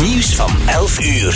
Nieuws van 11 uur.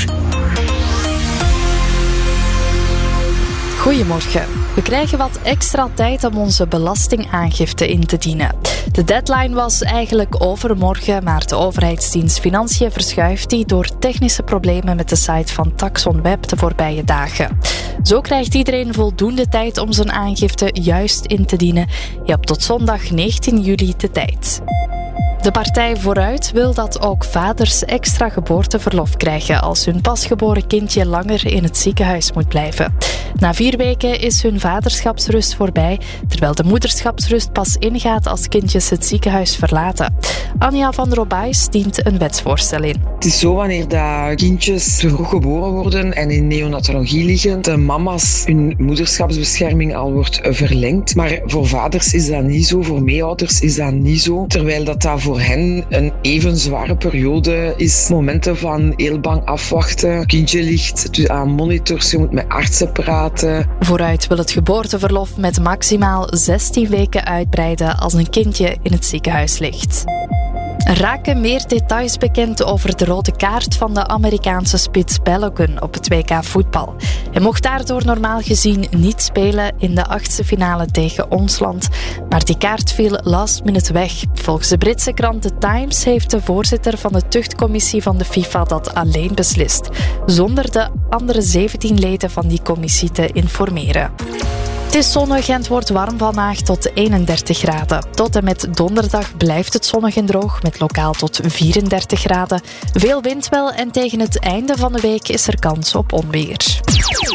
Goedemorgen. We krijgen wat extra tijd om onze belastingaangifte in te dienen. De deadline was eigenlijk overmorgen, maar de overheidsdienst Financiën verschuift die door technische problemen met de site van Taxon Web de voorbije dagen. Zo krijgt iedereen voldoende tijd om zijn aangifte juist in te dienen. Je hebt tot zondag 19 juli de tijd. De partij Vooruit wil dat ook vaders extra geboorteverlof krijgen als hun pasgeboren kindje langer in het ziekenhuis moet blijven. Na 4 weken is hun vaderschapsrust voorbij, terwijl de moederschapsrust pas ingaat als kindjes het ziekenhuis verlaten. Anja van Robais dient een wetsvoorstel in. Het is zo wanneer dat kindjes te vroeg geboren worden en in neonatologie liggen, de mama's hun moederschapsbescherming al wordt verlengd. Maar voor vaders is dat niet zo, voor meeouders is dat niet zo. Terwijl dat voor hen een even zware periode is. Momenten van heel bang afwachten. Kindje ligt aan monitors, je moet met artsen praten. Vooruit wil het geboorteverlof met maximaal 16 weken uitbreiden als een kindje in het ziekenhuis ligt. Er raken meer details bekend over de rode kaart van de Amerikaanse spits Balogun op het WK voetbal. Hij mocht daardoor normaal gezien niet spelen in de 8e finale tegen ons land, maar die kaart viel last minute weg. Volgens de Britse krant The Times heeft de voorzitter van de tuchtcommissie van de FIFA dat alleen beslist, zonder de andere 17 leden van die commissie te informeren. Het is zonnig en het wordt warm vandaag tot 31 graden. Tot en met donderdag blijft het zonnig en droog met lokaal tot 34 graden. Veel wind wel en tegen het einde van de week is er kans op onweer.